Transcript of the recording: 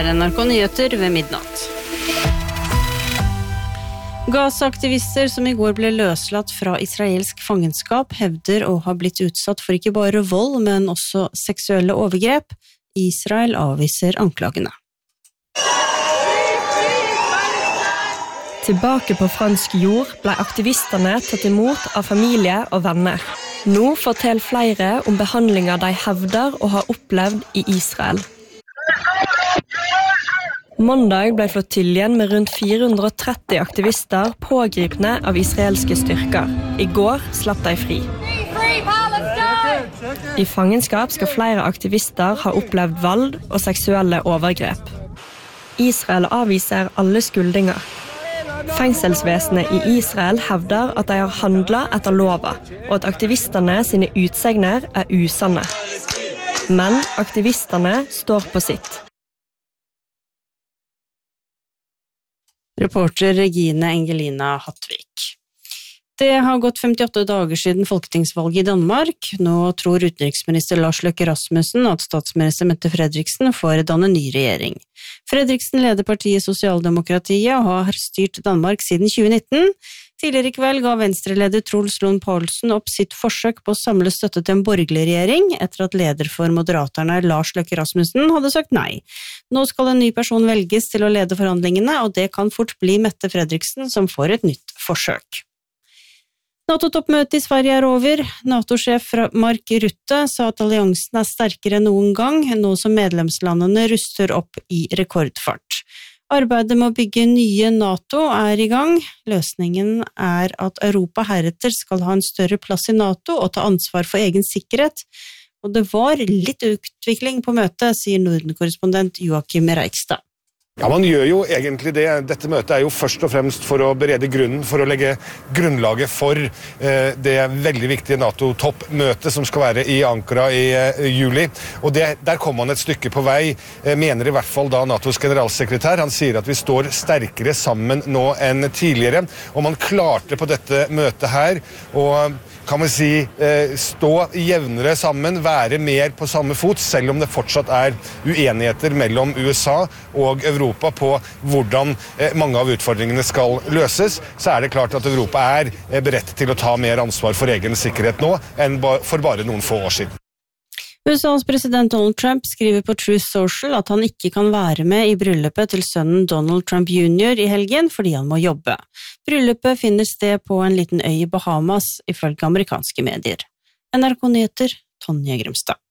Dette NRK Nyheter ved midnatt. Gaza-aktivister som I går ble løslatt fra israelsk fangenskap hevder å ha blitt utsatt for ikke bare vold, men også seksuelle overgrep. Israel avviser anklagene. Tilbake på fransk jord ble aktivistene tatt imot av familie og venner. Nå forteller flere om behandlinger de hevder å ha opplevd I Israel. Mandag ble flottiljen med rundt 430 aktivister pågripne av israelske styrker. I går slapp de fri. I fangenskap skal flere aktivister ha opplevd vold og seksuelle overgrep. Israel avviser alle skuldinger. Fengselsvesenet I Israel hevder at de har handlet etter lova, og at aktivistene sine utsegner usanne. Men aktivistene står på sitt. Reporter Regine Engelina Hattvik. Det har gått 58 dager siden folketingsvalget I Danmark. Nå tror utenriksminister Lars Løkke Rasmussen at statsminister Mette Frederiksen får danne ny regjering. Frederiksen leder partiet Sosialdemokratiet og har styrt Danmark siden 2019. Tidligere I kveld ga Venstre-leder Troels Lund Poulsen opp sitt forsøk på å samle støtte til en borgerlig regjering, etter at leder for Moderaterne Lars Løkke Rasmussen hadde sagt nei. Nå skal en ny person velges til å lede forhandlingene, og det kan fort bli Mette Frederiksen som får et nytt forsøk. NATO-toppmøtet I Sverige over. NATO-sjef Mark Rutte sa at alliansen sterkere enn noen gang, nå som medlemslandene ruster opp I rekordfart. Arbeidet med å bygge nye NATO I gang. Løsningen at Europa heretter skal ha en større plass I NATO og ta ansvar for egen sikkerhet. Og det var litt utvikling på møtet, sier Norden-korrespondent Joachim Reikstad. Ja, man gjør jo egentlig det. Dette møtet jo først og fremst for å berede grunnen, for å legge grunnlaget for det veldig viktige NATO-toppmøtet som skal være I Ankara I juli. Og der kom man et stykke på vei, mener I hvert fall da NATOs generalsekretær. Han sier at vi står sterkere sammen nå enn tidligere, og man klarte på dette møtet her å kan man si, stå jevnere sammen, være mer på samme fot, selv om det fortsatt uenigheter mellom USA og Europa på hvordan mange av utfordringene skal løses, så det klart at Europa beredt til å ta mer ansvar for egen sikkerhet nå enn for bare noen få år siden. USAs president Donald Trump skriver på Truth Social at han ikke kan være med I bryllupet til sønnen Donald Trump Jr. I helgen fordi han må jobbe. Bryllupet finner sted på en liten øy I Bahamas, ifølge amerikanske medier. NRK Nyheter, Tonje Grimstad.